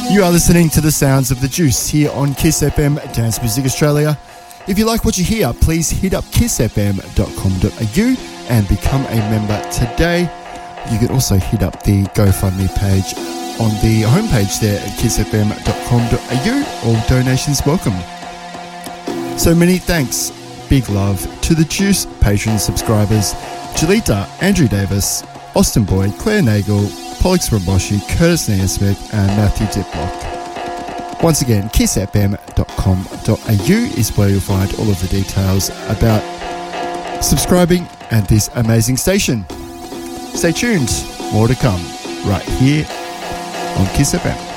You are listening to the sounds of the Juice here on Kiss FM Dance Music Australia. If you like what you hear, please hit up kissfm.com.au and become a member today. You can also hit up the GoFundMe page on the homepage there at kissfm.com.au. All donations welcome. So many thanks, big love to the Juice Patreon subscribers, Julita, Andrew Davis, Austin Boyd, Claire Nagel, Pollux Ramboshi, Curtis Naismith and Matthew Diplock. Once again, kissfm.com.au is where you'll find all of the details about subscribing and this amazing station. Stay tuned, more to come right here on Kiss FM.